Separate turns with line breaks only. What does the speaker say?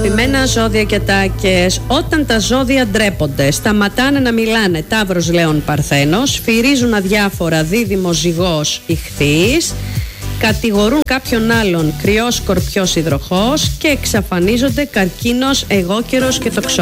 Αγαπημένα ζώδια και τάκες, όταν τα ζώδια ντρέπονται, σταματάνε να μιλάνε, Ταύρος, Λέων, Παρθένος, σφυρίζουν αδιάφορα, Δίδυμος, Ζυγός, Ιχθύης, κατηγορούν κάποιον άλλον, Κρυός, Σκορπιός, Υδροχός, και εξαφανίζονται Καρκίνος, Αιγόκερος και Τοξότης.